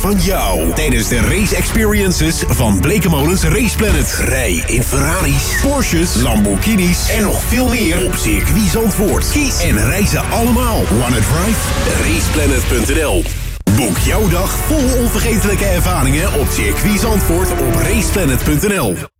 van jou tijdens de race experiences van Blekemolens Race Planet. Rij in Ferraris, Porsches, Lamborghinis en nog veel meer op circuit Zandvoort. Kies en rij ze allemaal. Wanna drive? Raceplanet.nl. Boek jouw dag vol onvergetelijke ervaringen op circuit Zandvoort op Raceplanet.nl.